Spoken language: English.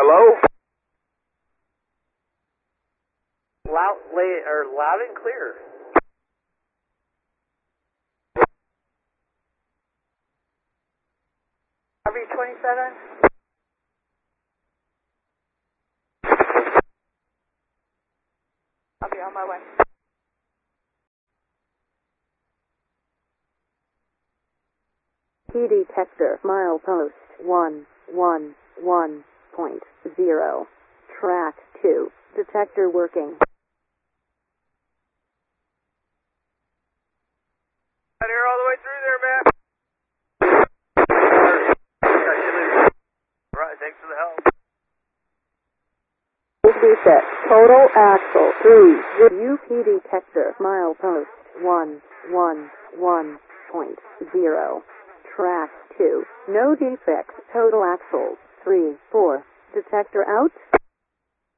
Hello? Loud and clear. RV27. I'll be on my way. Key detector, milepost 111.0. Track 2. Detector working. Out here all the way through there, man. Right, thanks for the help. Reset. Total axle 3. UP detector, milepost 111.0. Track 2. No defects. Total axles 3, 4. Detector out.